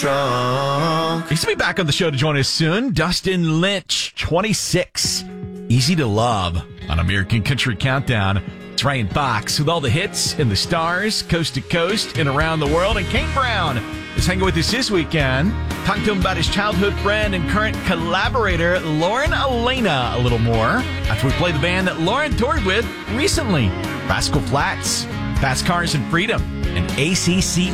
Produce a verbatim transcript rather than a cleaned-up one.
Drunk. He's to be back on the show to join us soon. Dustin Lynch, twenty-six. Easy to Love on American Country Countdown. It's Ryan Fox with all the hits and the stars, coast to coast and around the world. And Kane Brown is hanging with us this weekend. Talking to him about his childhood friend and current collaborator, Lauren Elena, a little more. After we play the band that Lauren toured with recently, Rascal Flatts, Fast Cars and Freedom, and A C C